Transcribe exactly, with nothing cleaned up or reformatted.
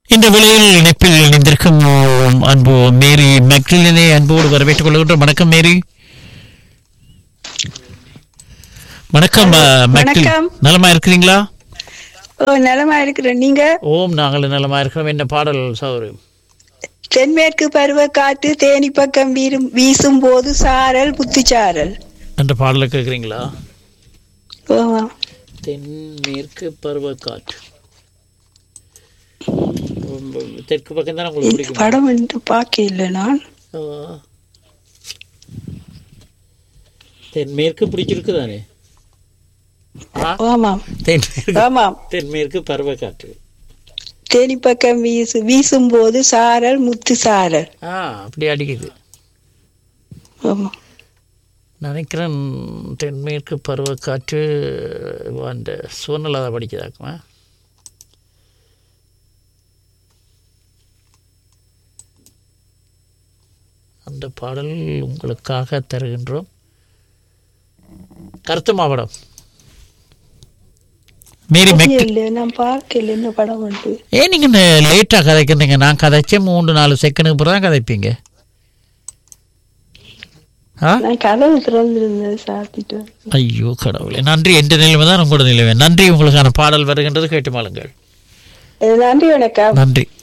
இந்த வேளையில் இணைப்பில் இணைந்திருக்கும் அன்பு மேரி மெக்டிலினை அன்போடு வரவேற்றுக் கொள்கின்றோம். வணக்கம் மேரி. வணக்கம் மெக்டில், நலமா இருக்கிறீங்களா? ஓ, நலமா இருக்கிறேன். நீங்க? ஓம், நாங்கள் நலமா இருக்கிறோம். என்ன பாடல் சௌரி? தென்மேற்கு பருவ காற்று தேனி பக்கம் வீரும் வீசும் போது சாரல் புத்துச்சாரல் என்ற பாடலை கேட்குறீங்களா? ஓ, தென்மேற்கு பருவ காற்று. தெற்கு பக்கம் தான் உங்களுக்கு பிடிக்கும். படம் வந்து பார்க்க இல்லை நான். தென்மேற்கு பிடிச்சிருக்கு தானே? ஆமாம் ஆமாம். தென்மேற்கு பருவ காற்று தேனி பக்கம் வீசு வீசும் போது சாரல் முத்து சாரல். ஆ, அப்படி அடிக்குது. ஆமா, நினைக்கிறேன் தென்மேற்கு பருவ காற்று அந்த சுவர்ணலதா படிக்கிறதாக்குமா? அந்த பாடல் உங்களுக்காக தருகின்றோம். கருத்து மாவட்டம் மேரி மெக்டில். நான் பார்க்கல என்ன படம் வந்து. ஏன் நீங்க லேட்டா கதைக்கிறீங்க? நான் கதைச்சே மூன்று நாலு செகண்டுக்கு பிறகு தான் கதைப்பீங்க. நான் கதவு திறந்திருந்தேன், சாத்திட்டு. ஐயோ கடவுளே, நன்றி. எந்த நிலைமை தான் உங்களோட நிலைமை. நன்றி. உங்களுக்கான பாடல் வருகின்றது, கேட்டு மாளுங்கள். நன்றி, வணக்கம். நன்றி.